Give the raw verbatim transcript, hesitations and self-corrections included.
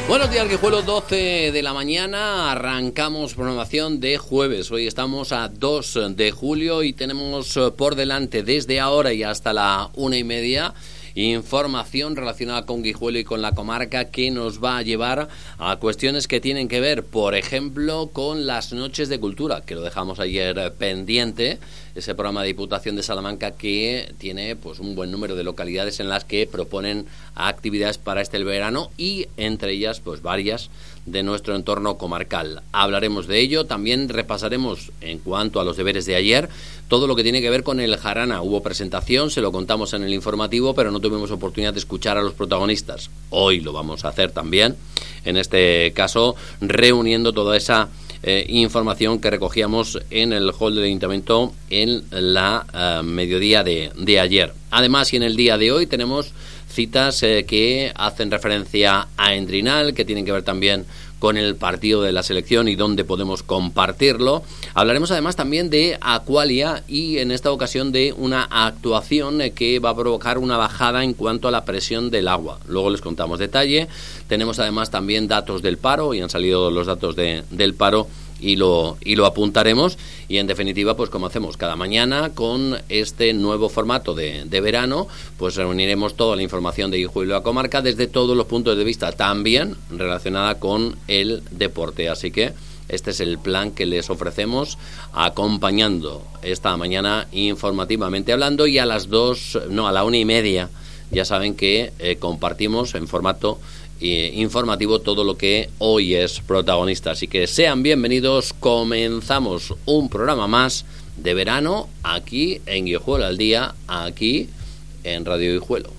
Buenos días, Guijuelo, doce de la mañana, arrancamos programación de jueves. Hoy estamos a dos de julio y tenemos por delante desde ahora y hasta la una y media información relacionada con Guijuelo y con la comarca que nos va a llevar a cuestiones que tienen que ver, por ejemplo, con las noches de cultura, que lo dejamos ayer pendiente, ese programa de Diputación de Salamanca que tiene pues un buen número de localidades en las que proponen actividades para este verano y entre ellas pues varias de nuestro entorno comarcal. Hablaremos de ello, también repasaremos en cuanto a los deberes de ayer todo lo que tiene que ver con el Jarana. Hubo presentación, se lo contamos en el informativo, pero no tuvimos oportunidad de escuchar a los protagonistas. Hoy lo vamos a hacer también, en este caso reuniendo toda esa eh, información que recogíamos en el hall del Ayuntamiento en la uh, mediodía de, de ayer. Además, y en el día de hoy tenemos citas eh, que hacen referencia a Endrinal, que tienen que ver también con el partido de la selección y dónde podemos compartirlo. Hablaremos además también de Aqualia y en esta ocasión de una actuación eh, que va a provocar una bajada en cuanto a la presión del agua. Luego les contamos detalle. Tenemos además también datos del paro y han salido los datos de, del paro y lo y lo apuntaremos y en definitiva pues como hacemos cada mañana con este nuevo formato de, de verano, pues reuniremos toda la información de Guijuelo y la comarca desde todos los puntos de vista, también relacionada con el deporte, así que este es el plan que les ofrecemos acompañando esta mañana informativamente hablando y a las dos, no, a la una y media ya saben que eh, compartimos en formato Eh, informativo todo lo que hoy es protagonista, así que sean bienvenidos. Comenzamos un programa más de verano aquí en Guijuelo al día, aquí en Radio Guijuelo.